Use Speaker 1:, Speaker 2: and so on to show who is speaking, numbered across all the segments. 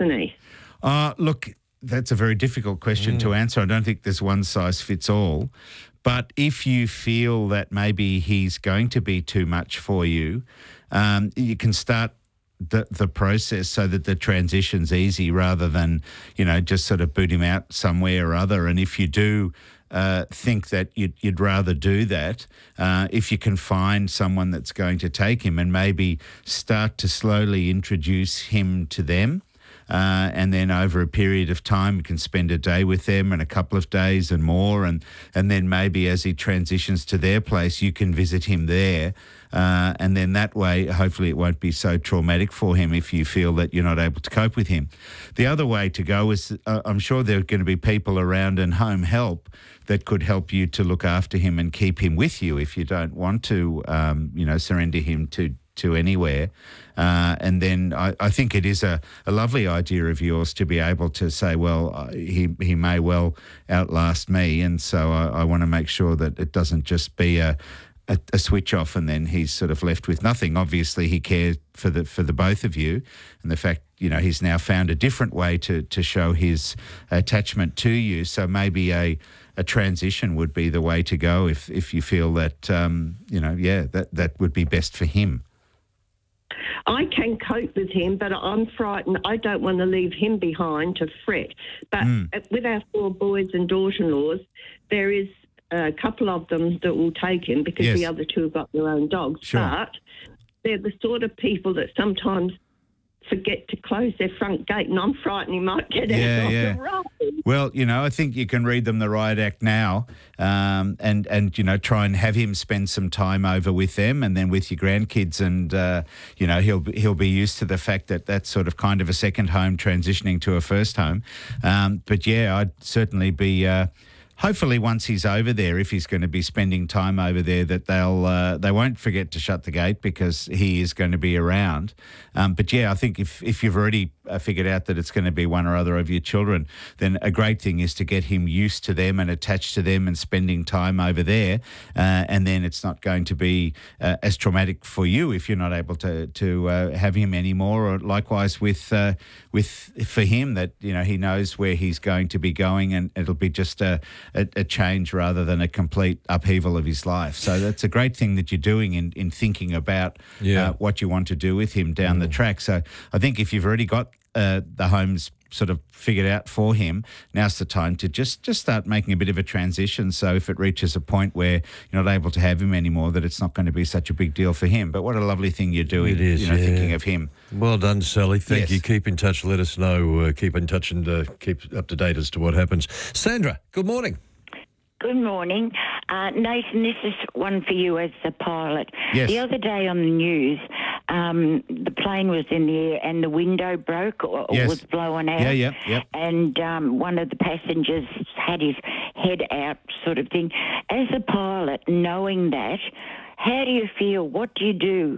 Speaker 1: doesn't he?
Speaker 2: Look, that's a very difficult question to answer. I don't think there's one size fits all. But if you feel that maybe he's going to be too much for you, you can start the process so that the transition's easy rather than, just sort of boot him out somewhere or other. And if you do think that you'd rather do that, if you can find someone that's going to take him and maybe start to slowly introduce him to them, and then over a period of time you can spend a day with them and a couple of days and more, and then maybe as he transitions to their place you can visit him there, and then that way hopefully it won't be so traumatic for him if you feel that you're not able to cope with him. The other way to go is I'm sure there are going to be people around and home help that could help you to look after him and keep him with you if you don't want to surrender him to anywhere. And then I think it is a lovely idea of yours to be able to say, well, he may well outlast me, and so I want to make sure that it doesn't just be a switch off and then he's sort of left with nothing. Obviously, he cares for the both of you, and the fact he's now found a different way to show his attachment to you. So maybe a transition would be the way to go if you feel that that would be best for him.
Speaker 1: I can cope with him, but I'm frightened. I don't want to leave him behind to fret. But with our 4 boys and daughter-in-laws, there is a couple of them that will take him because the other 2 have got their own dogs.
Speaker 2: Sure.
Speaker 1: But they're the sort of people that sometimes forget to close their front gate, and I'm frightened he might get out on the road.
Speaker 2: Well, I think you can read them the riot act now, and try and have him spend some time over with them, and then with your grandkids, and he'll be used to the fact that that's sort of kind of a second home transitioning to a first home. But I'd certainly be. Hopefully, once he's over there, if he's going to be spending time over there, that they won't forget to shut the gate because he is going to be around. But I think if you've already figured out that it's going to be one or other of your children, then a great thing is to get him used to them and attached to them and spending time over there, and then it's not going to be as traumatic for you if you're not able to have him anymore. Or likewise with for him, that he knows where he's going to be going, and it'll be just a change rather than a complete upheaval of his life. So that's a great thing that you're doing in thinking about what you want to do with him down the track. So I think if you've already got the homes sort of figured out for him, now's the time to just start making a bit of a transition. So if it reaches a point where you're not able to have him anymore, that it's not going to be such a big deal for him. But what a lovely thing you're doing,
Speaker 3: it is,
Speaker 2: thinking of him.
Speaker 3: Well done, Sally. Thank you. Keep in touch. Let us know. Keep in touch and keep up to date as to what happens. Sandra, good morning.
Speaker 4: Good morning. Nathan, this is one for you as the pilot.
Speaker 2: Yes.
Speaker 4: The other day on the news, the plane was in the air and the window broke or was blown out.
Speaker 2: Yeah.
Speaker 4: And one of the passengers had his head out, sort of thing. As a pilot, knowing that, how do you feel? What do you do?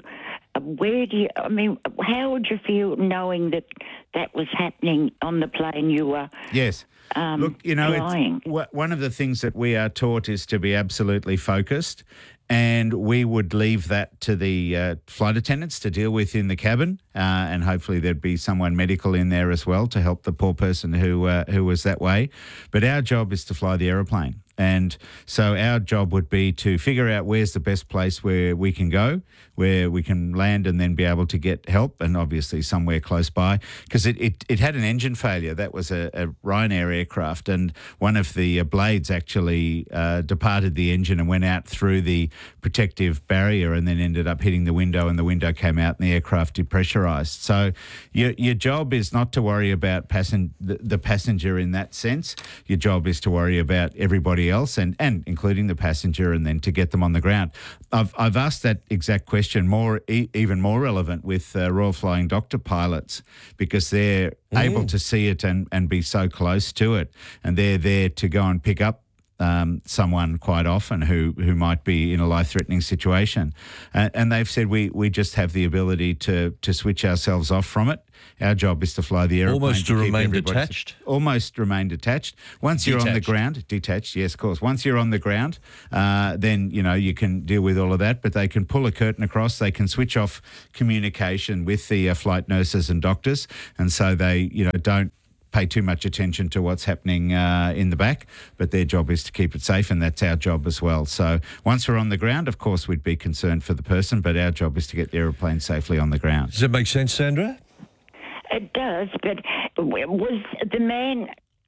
Speaker 4: How would you feel knowing that was happening on the plane you were...
Speaker 2: Yes. Look,
Speaker 4: flying?
Speaker 2: One of the things that we are taught is to be absolutely focused, and we would leave that to the flight attendants to deal with in the cabin, and hopefully there'd be someone medical in there as well to help the poor person who was that way. But our job is to fly the aeroplane. And so our job would be to figure out where's the best place where we can go, where we can land and then be able to get help, and obviously somewhere close by, because it had an engine failure. That was a Ryanair aircraft, and one of the blades actually departed the engine and went out through the protective barrier and then ended up hitting the window, and the window came out and the aircraft depressurized. So your job is not to worry about the passenger in that sense. Your job is to worry about everybody else and including the passenger, and then to get them on the ground. I've asked that exact question even more relevant with Royal Flying Doctor pilots, because they're able to see it and be so close to it, and they're there to go and pick up someone quite often who might be in a life-threatening situation. And they've said we just have the ability to switch ourselves off from it. Our job is to fly the aeroplane.
Speaker 3: Almost to remain detached?
Speaker 2: Almost remain detached. Once you're on the ground, detached, yes, of course. Once you're on the ground, then, you can deal with all of that, but they can pull a curtain across. They can switch off communication with the flight nurses and doctors, and so they, don't pay too much attention to what's happening in the back, but their job is to keep it safe, and that's our job as well. So once we're on the ground, of course, we'd be concerned for the person, but our job is to get the aeroplane safely on the ground.
Speaker 3: Does that make sense, Sandra?
Speaker 4: It does, but was the man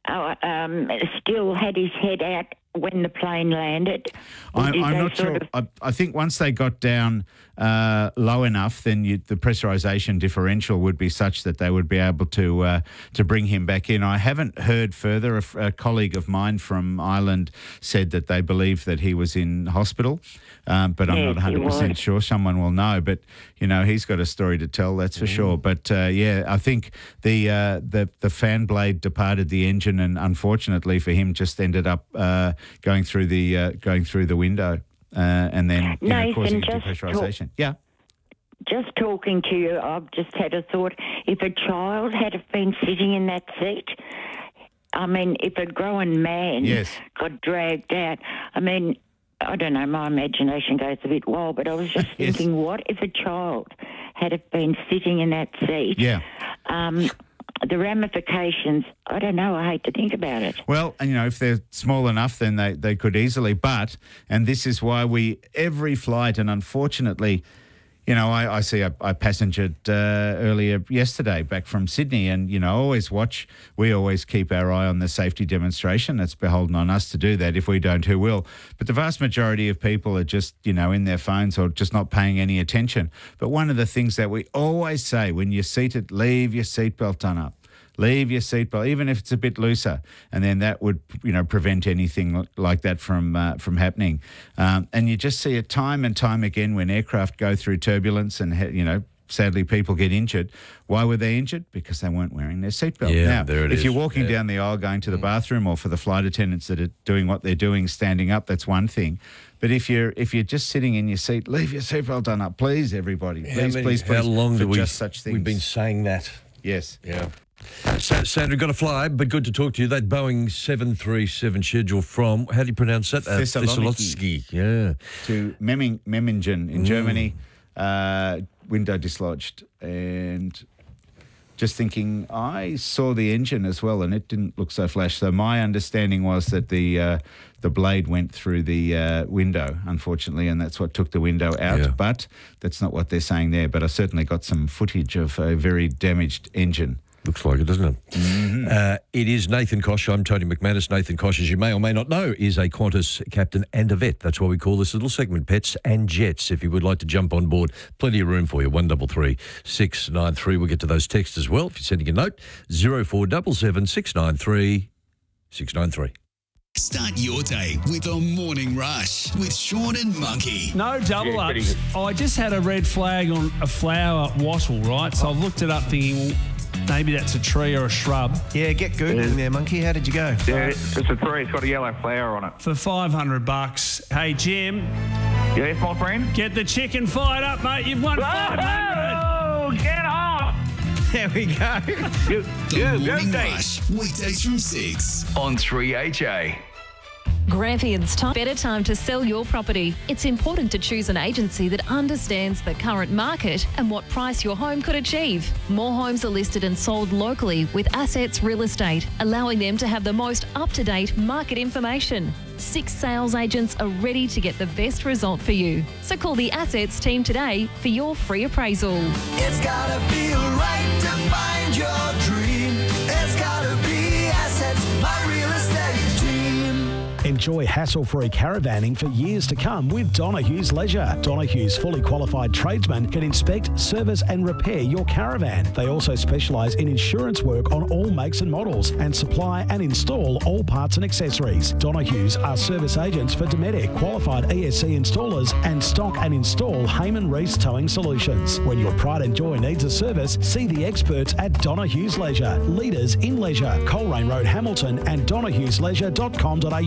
Speaker 4: still had his head out when the plane landed?
Speaker 2: I'm not sure. I think once they got down low enough, then the pressurisation differential would be such that they would be able to bring him back in. I haven't heard further. A colleague of mine from Ireland said that they believe that he was in hospital, but I'm not 100% sure. Someone will know. But, he's got a story to tell, that's for sure. But, I think the fan blade departed the engine, and unfortunately for him just ended up going through the window, and then causing depressurisation.
Speaker 4: Just talking to you, I've just had a thought. If a child had been sitting in that seat, if a grown man got dragged out, I don't know, my imagination goes a bit wild, but I was just thinking, what if a child had been sitting in that seat? The ramifications, I don't know, I hate to think about it.
Speaker 2: Well, if they're small enough, then they could easily, and this is why every flight, and unfortunately, I see I passengered earlier yesterday back from Sydney, and, we always keep our eye on the safety demonstration. It's beholden on us to do that. If we don't, who will? But the vast majority of people are just, in their phones or just not paying any attention. But one of the things that we always say when you're seated, leave your seatbelt done up. Leave your seatbelt, even if it's a bit looser, and then that would, prevent anything like that from happening. And you just see it time and time again when aircraft go through turbulence and, sadly people get injured. Why were they injured? Because they weren't wearing their seatbelt.
Speaker 3: Yeah,
Speaker 2: now,
Speaker 3: there it is.
Speaker 2: If you're walking down the aisle going to the bathroom, or for the flight attendants that are doing what they're doing standing up, that's one thing. But if you're just sitting in your seat, leave your seatbelt done up, please, everybody. Please.
Speaker 3: How long do
Speaker 2: just such things?
Speaker 3: We've been saying that?
Speaker 2: Yes.
Speaker 3: Yeah. Sandra, got to fly, but good to talk to you. That Boeing 737 schedule from, how do you pronounce that? Thessaloniki. Yeah.
Speaker 2: To Memmingen in Germany, window dislodged. And just thinking, I saw the engine as well, and it didn't look so flash. So my understanding was that the blade went through the window, unfortunately, and that's what took the window out. Yeah. But that's not what they're saying there. But I certainly got some footage of a very damaged engine.
Speaker 3: Looks like it, doesn't it? Mm-hmm. It is Nathan Koch. I'm Tony McManus. Nathan Koch, as you may or may not know, is a Qantas captain and a vet. That's why we call this little segment Pets and Jets. If you would like to jump on board, plenty of room for you. 1336 693. We'll get to those texts as well. If you're sending a note, 0477 693 693.
Speaker 5: Start your day with a morning rush with Sean and Monkey.
Speaker 6: No double ups. I just had a red flag on a flower wattle, right? So I've looked it up thinking, well, maybe that's a tree or a shrub.
Speaker 7: Yeah, get Googling there, Monkey. How did you go?
Speaker 8: Yeah, it's a tree. It's got a yellow flower on it.
Speaker 6: For $500. Hey, Jim.
Speaker 8: Yes, my friend?
Speaker 6: Get the chicken fired up, mate. You've won $500.
Speaker 8: Oh, get off.
Speaker 7: There we go.
Speaker 5: The Morning Rush, weekdays from 6 on 3HA.
Speaker 9: Grampian's time. Better time to sell your property. It's important to choose an agency that understands the current market and what price your home could achieve. More homes are listed and sold locally with Assets Real Estate, allowing them to have the most up-to-date market information. 6 sales agents are ready to get the best result for you. So call the Assets team today for your free appraisal.
Speaker 10: It's gotta feel right to find your dream. It's gotta be Assets, my real estate team.
Speaker 11: Enjoy hassle-free caravanning for years to come with Donohue's Leisure. Donohue's fully qualified tradesmen can inspect, service and repair your caravan. They also specialise in insurance work on all makes and models and supply and install all parts and accessories. Donohue's are service agents for Dometic, qualified ESC installers and stock and install Hayman Reese Towing Solutions. When your pride and joy needs a service, see the experts at Donohue's Leisure. Leaders in leisure. Coleraine Road, Hamilton and donohuesleisure.com.au.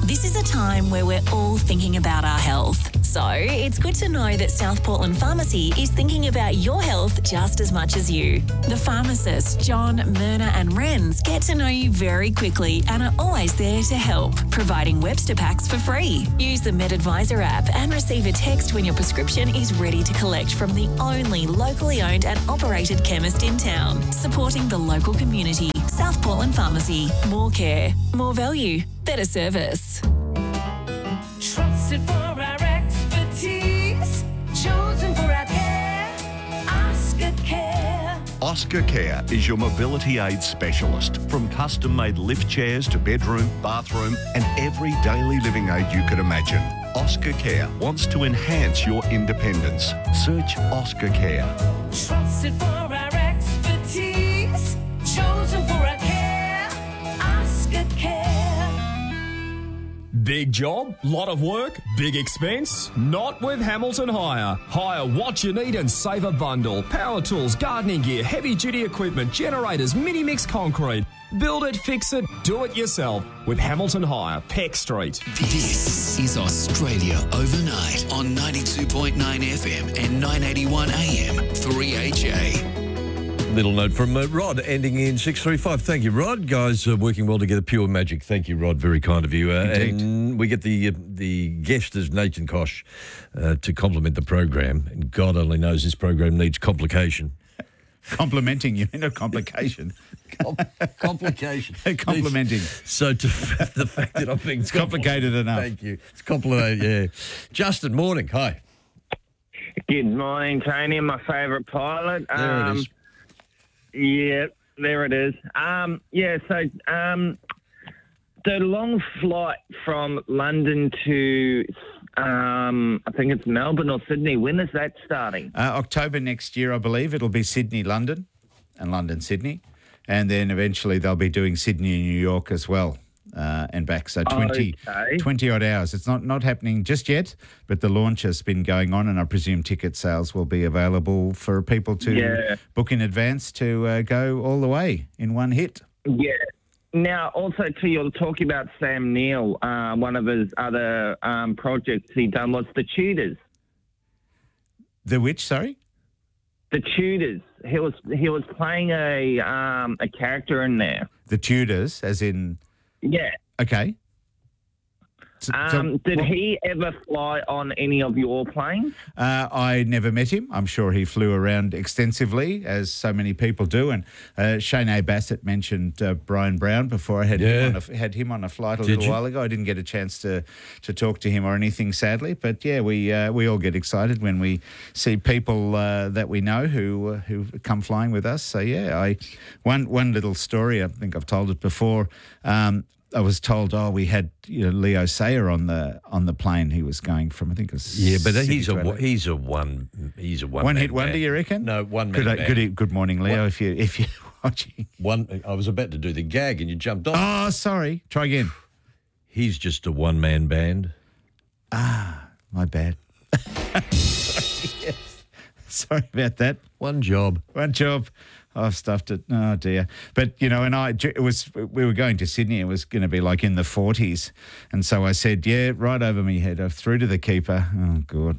Speaker 12: This is a time where we're all thinking about our health. So it's good to know that South Portland Pharmacy is thinking about your health just as much as you. The pharmacists, John, Myrna and Renz, get to know you very quickly and are always there to help, providing Webster packs for free. Use the MedAdvisor app and receive a text when your prescription is ready to collect from the only locally owned and operated chemist in town, supporting the local community. South Portland Pharmacy. More care, more value, better service.
Speaker 10: Trusted for our expertise, chosen for our care, Oscar Care.
Speaker 13: Oscar Care is your mobility aid specialist. From custom-made lift chairs to bedroom, bathroom and every daily living aid you could imagine. Oscar Care wants to enhance your independence. Search Oscar Care.
Speaker 10: Trusted for our expertise, chosen for our care, Oscar Care.
Speaker 14: Big job, lot of work, big expense? Not with Hamilton Hire. Hire what you need and save a bundle. Power tools, gardening gear, heavy duty equipment, generators, mini mix concrete. Build it, fix it, do it yourself with Hamilton Hire, Peck Street.
Speaker 5: This is Australia Overnight on 92.9 FM and 981 AM 3HA.
Speaker 3: Little note from Rod, ending in 635. Thank you, Rod. Guys, working well together, pure magic. Thank you, Rod. Very kind of you. And we get the guest as Nathan Koch to complement the program. And God only knows this program needs complication.
Speaker 2: Complimenting you, not complication.
Speaker 3: Complication.
Speaker 2: Complimenting.
Speaker 3: So to the fact that I'm being...
Speaker 2: It's complicated enough.
Speaker 3: Thank you. It's complicated, yeah. Justin, morning. Hi.
Speaker 15: Good morning, Tony. My favourite pilot.
Speaker 3: There it is.
Speaker 15: Yeah, there it is. The long flight from London to, I think it's Melbourne or Sydney, when is that starting?
Speaker 2: October next year, I believe. It'll be Sydney-London and London-Sydney. And then eventually they'll be doing Sydney-New York as well. And back, so 20 odd hours. It's not happening just yet, but the launch has been going on, and I presume ticket sales will be available for people to book in advance to go all the way in one hit.
Speaker 15: Yeah. Now, also, too, you're talking about Sam Neill, one of his other projects he done was The Tudors.
Speaker 2: The which, sorry?
Speaker 15: The Tudors. He was playing a character in there.
Speaker 2: The Tudors, as in...
Speaker 15: Yeah.
Speaker 2: Okay.
Speaker 15: Did he ever fly on any of your planes?
Speaker 2: I never met him. I'm sure he flew around extensively, as so many people do. And Shane A. Bassett mentioned Brian Brown before. I had him on a flight a little while ago. I didn't get a chance to talk to him or anything, sadly. But yeah, we all get excited when we see people that we know who come flying with us. So yeah, one little story. I think I've told it before. I was told, we had Leo Sayer on the plane. He was going from, I think it was
Speaker 3: but
Speaker 2: Sydney
Speaker 3: he's a one
Speaker 2: hit wonder. You reckon?
Speaker 3: No, one man.
Speaker 2: Good morning, Leo. If you're watching,
Speaker 3: I was about to do the gag and you jumped off.
Speaker 2: Oh, sorry. Try again.
Speaker 3: He's just a one man band.
Speaker 2: My bad. Sorry about that.
Speaker 3: One job.
Speaker 2: I've stuffed it. Oh dear! But we were going to Sydney. It was going to be like in the 40s, and so I said, "Yeah, right over me head." I threw to the keeper. Oh God!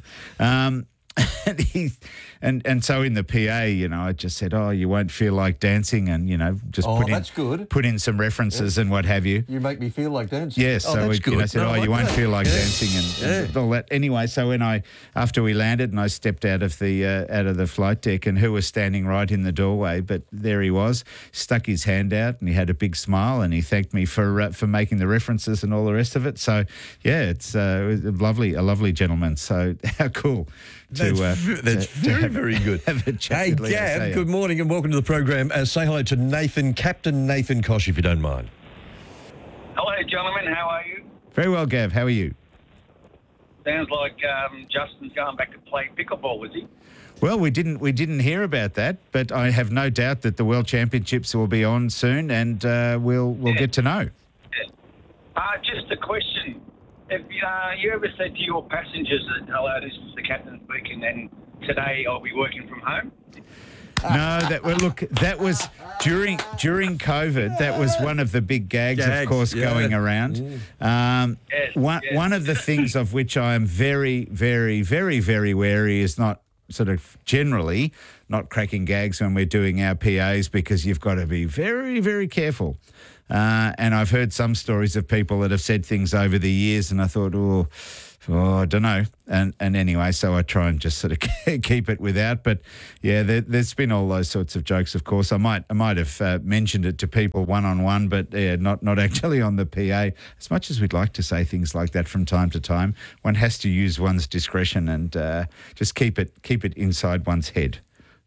Speaker 2: And so in the PA, I just said, "Oh, you won't feel like dancing," and just put in some references and what have you.
Speaker 3: You make me feel like dancing.
Speaker 2: Yes, so
Speaker 3: that's good.
Speaker 2: I said, you won't feel like dancing and all that. Anyway, so after we landed and I stepped out of the flight deck, and who was standing right in the doorway, but there he was, stuck his hand out and he had a big smile and he thanked me for making the references and all the rest of it. So yeah, it's a lovely gentleman. So how cool.
Speaker 3: That's very good.
Speaker 2: Have a chat.
Speaker 3: Hey, Gav, good morning and welcome to the program. Say hello to Captain Nathan Koch, if you don't mind.
Speaker 16: Hello, gentlemen. How are you?
Speaker 2: Very well, Gav. How are you?
Speaker 16: Sounds like Justin's going back to play pickleball, was he?
Speaker 2: Well, we didn't hear about that, but I have no doubt that the World Championships will be on soon, and we'll get to know.
Speaker 16: Yeah. Just a question. If you ever said to your passengers that, hello, this is the captain speaking, and today I'll be working from home?
Speaker 2: that was during COVID. That was one of the big gags, of course, going around. One of the things of which I am very, very, very, very wary is not sort of generally not cracking gags when we're doing our PAs, because you've got to be very, very careful. And I've heard some stories of people that have said things over the years, and I thought, oh, I don't know. And anyway, so I try and just sort of keep it without. But yeah, there's been all those sorts of jokes. Of course, I might have mentioned it to people one-on-one, but not actually on the PA. As much as we'd like to say things like that from time to time, one has to use one's discretion and just keep it inside one's head.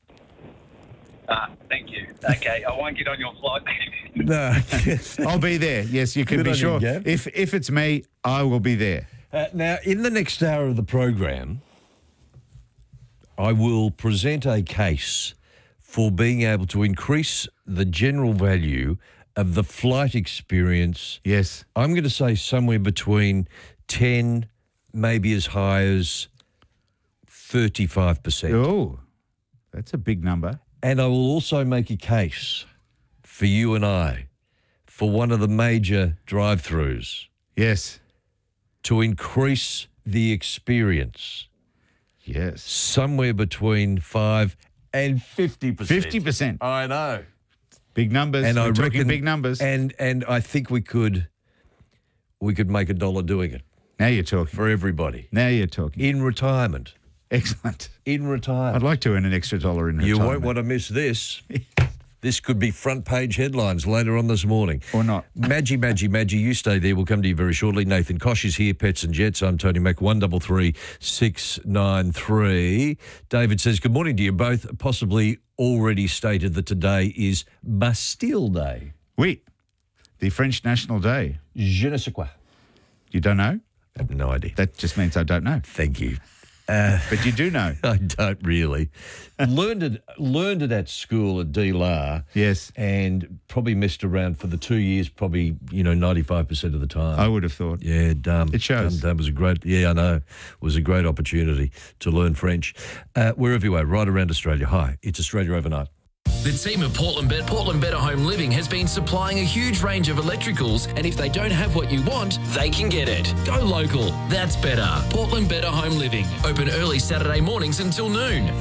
Speaker 16: Thank you. Okay, I won't get on your flight.
Speaker 3: No.
Speaker 2: I'll be there. Yes, you can
Speaker 3: Good
Speaker 2: be
Speaker 3: on you,
Speaker 2: sure.
Speaker 3: Gab.
Speaker 2: If it's me, I will be there.
Speaker 3: Now, in the next hour of the program, I will present a case for being able to increase the general value of the flight experience.
Speaker 2: Yes.
Speaker 3: I'm going to say somewhere between 10, maybe as high as 35%.
Speaker 2: Oh, that's a big number.
Speaker 3: And I will also make a case for you and I for one of the major drive-thrus.
Speaker 2: Yes.
Speaker 3: To increase the experience.
Speaker 2: Yes.
Speaker 3: Somewhere between 5 and 50%.
Speaker 2: 50%.
Speaker 3: I know.
Speaker 2: Big numbers.
Speaker 3: And
Speaker 2: We're
Speaker 3: I
Speaker 2: talking
Speaker 3: reckon
Speaker 2: big numbers.
Speaker 3: And I think we could make $1 doing it.
Speaker 2: Now you're talking.
Speaker 3: For everybody.
Speaker 2: Now you're talking.
Speaker 3: In retirement.
Speaker 2: Excellent.
Speaker 3: In retirement.
Speaker 2: I'd like to earn an extra $1 in retirement.
Speaker 3: You won't want to miss this. This could be front page headlines later on this morning.
Speaker 2: Or not.
Speaker 3: Maggie, you stay there. We'll come to you very shortly. Nathan Kosh is here, Pets and Jets. I'm Tony Mac, 133 693. David says, good morning to you both. Possibly already stated that today is Bastille Day.
Speaker 2: Oui, the French National Day.
Speaker 3: Je ne sais quoi.
Speaker 2: You don't know?
Speaker 3: I have no idea.
Speaker 2: That just means I don't know.
Speaker 3: Thank you.
Speaker 2: But you do know.
Speaker 3: I don't really. learned it at school at D. La.
Speaker 2: Yes.
Speaker 3: And probably messed around for the 2 years, probably, 95% of the time.
Speaker 2: I would have thought.
Speaker 3: Yeah, dumb.
Speaker 2: It shows.
Speaker 3: That was a great, I know. It was a great opportunity to learn French. Wherever you are, right around Australia. Hi, it's Australia Overnight.
Speaker 17: The team at Portland Better Home Living has been supplying a huge range of electricals, and if they don't have what you want, they can get it. Go local. That's better. Portland Better Home Living. Open early Saturday mornings until noon.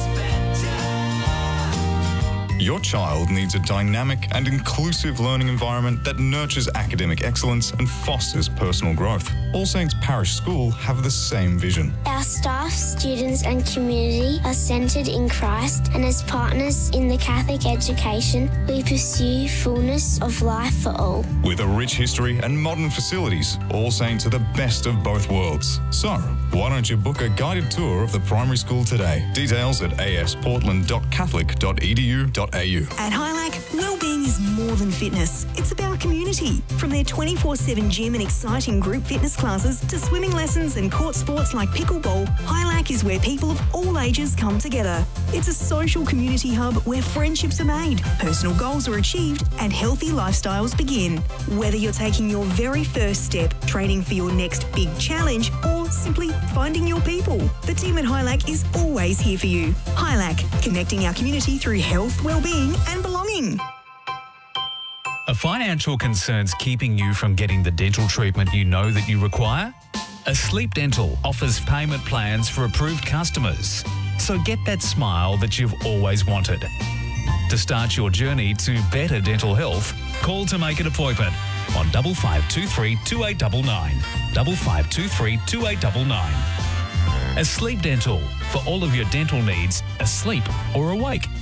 Speaker 18: Your child needs a dynamic and inclusive learning environment that nurtures academic excellence and fosters personal growth. All Saints Parish School have the same vision.
Speaker 19: Our staff, students and community are centred in Christ, and as partners in the Catholic education, we pursue fullness of life for all.
Speaker 18: With a rich history and modern facilities, All Saints are the best of both worlds. So, why don't you book a guided tour of the primary school today? Details at asportland.catholic.edu.au.
Speaker 20: At Highlight, wellbeing is more than fitness. It's about community. From their 24/7 gym and exciting group fitness classes to swimming lessons and court sports like pickleball, Highlight is where people of all ages come together. It's a social community hub where friendships are made, personal goals are achieved, and healthy lifestyles begin. Whether you're taking your very first step, training for your next big challenge, or simply finding your people, the team at Highlight is always here for you. Highlight, connecting our community through health, well-being and belonging.
Speaker 21: Are financial concerns keeping you from getting the dental treatment you know that you require? Asleep Dental offers payment plans for approved customers. So get that smile that you've always wanted. To start your journey to better dental health, call to make an appointment on 5523 2899. 5523 2899. Asleep Dental, for all of your dental needs, asleep or awake.